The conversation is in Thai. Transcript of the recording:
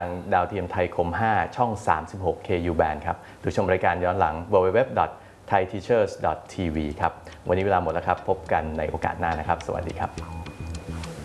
ทางดาวเทียมไทยคม 5 ช่อง 36 KU Band ครับหรือชมรายการย้อนหลัง www.thaiteachers.tv ครับวันนี้เวลาหมดแล้วครับพบกันในโอกาสหน้านะครับสวัสดีครับ